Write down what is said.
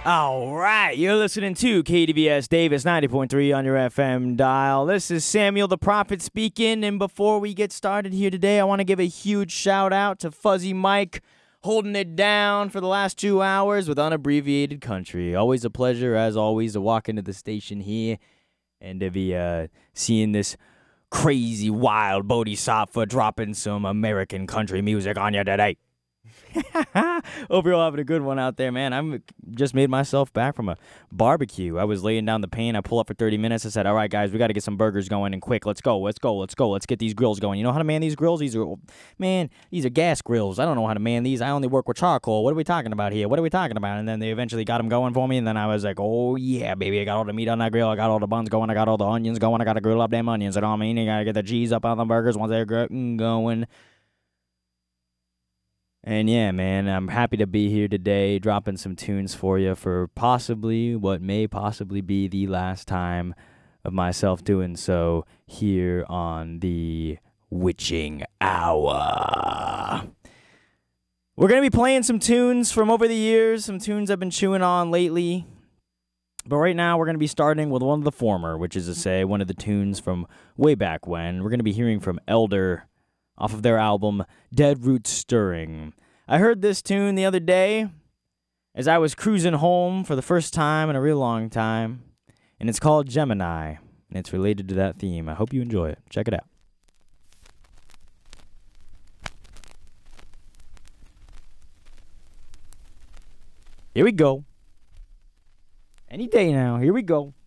All right, you're listening to KDVS Davis 90.3 on your FM dial. This is Samuel the Prophet speaking, and before we get started here today, I want to give a huge shout out to Fuzzy Mike holding it down for the last 2 hours with Unabbreviated Country. Always a pleasure, as always, to walk into the station here and to be seeing this crazy, wild Bodhisattva dropping some American country music on you today. Hope you're all having a good one out there, man. I'm just made myself back from a barbecue. I was laying down the pain. I pull up for 30 minutes. I said, all right, guys, we got to get some burgers going and quick. Let's go. Let's get these grills going. You know how to man these grills? These are gas grills. I don't know how to man these. I only work with charcoal. What are we talking about here? And then they eventually got them going for me, and then I was like, oh, yeah, baby. I got all the meat on that grill. I got all the buns going. I got all the onions going. I got to grill up them onions. You know what I mean? You got to get the cheese up on the burgers once they're going. And yeah, man, I'm happy to be here today, dropping some tunes for you for possibly what may possibly be the last time of myself doing so here on the Witching Hour. We're going to be playing some tunes from over the years, some tunes I've been chewing on lately. But right now, we're going to be starting with one of the former, which is to say, one of the tunes from way back when. We're going to be hearing from Elder off of their album, Dead Roots Stirring. I heard this tune the other day as I was cruising home for the first time in a real long time, and it's called Gemini, and it's related to that theme. I hope you enjoy it. Check it out. Here we go. Any day now. Here we go.